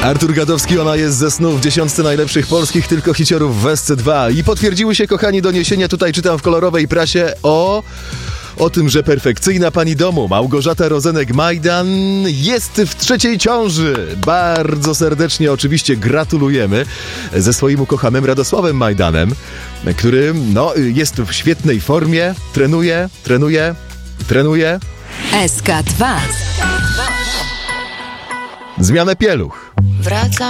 Artur Gadowski, ona jest ze snu w 10 najlepszych polskich tylko hiciorów w SC2. I potwierdziły się, kochani, doniesienia, tutaj czytam w kolorowej prasie o tym, że perfekcyjna pani domu Małgorzata Rozenek-Majdan jest w trzeciej ciąży. Bardzo serdecznie oczywiście gratulujemy ze swoim ukochanym Radosławem Majdanem, który jest w świetnej formie, trenuje. SK2. Zmianę pieluch. Wracam.